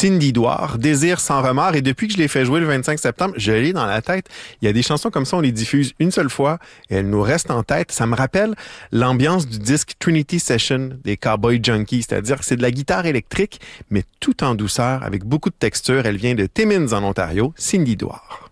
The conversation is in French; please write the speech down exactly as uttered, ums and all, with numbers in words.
Cindy Douard, Désir sans remords. Et depuis que je l'ai fait jouer le vingt-cinq septembre, je l'ai dans la tête. Il y a des chansons comme ça, on les diffuse une seule fois et elles nous restent en tête. Ça me rappelle l'ambiance du disque Trinity Session des Cowboy Junkies, c'est-à-dire que c'est de la guitare électrique, mais tout en douceur, avec beaucoup de texture. Elle vient de Timmins en Ontario, Cindy Douard.